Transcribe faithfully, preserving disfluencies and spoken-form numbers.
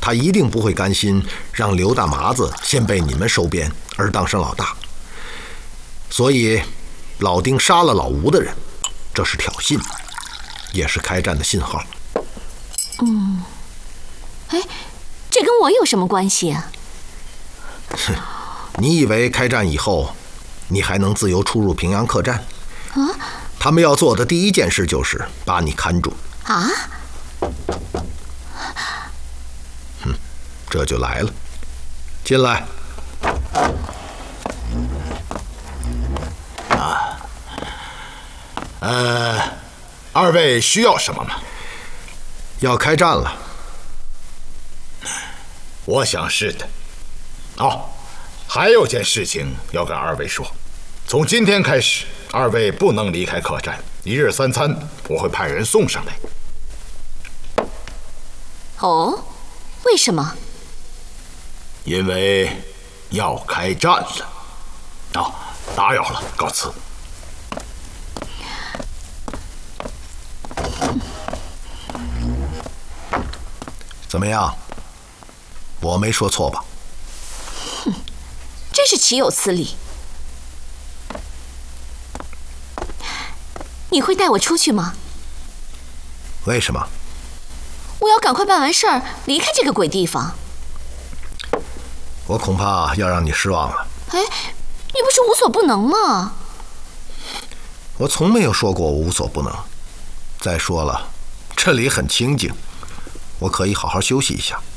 他一定不会甘心让刘大麻子先被你们收编而当上老大。所以，老丁杀了老吴的人，这是挑衅，也是开战的信号。 嗯，哎，这跟我有什么关系啊？ 哼，你以为开战以后，你还能自由出入平阳客栈？ 啊？ 他们要做的第一件事就是把你看住。 啊？ 哼，这就来了，进来。 啊，呃，二位需要什么吗？ 要开战了。 我想是的。哦，还有件事情要跟二位说，从今天开始，二位不能离开客栈，一日三餐我会派人送上来。 哦，为什么？ 因为要开战了。哦，打扰了，告辞。 怎么样？我没说错吧？ 哼，真是岂有此理！你会带我出去吗？ 为什么？ 我要赶快办完事儿，离开这个鬼地方。 我恐怕要让你失望了。 哎，你不是无所不能吗？ 我从没有说过我无所不能。再说了，这里很清静，我可以好好休息一下。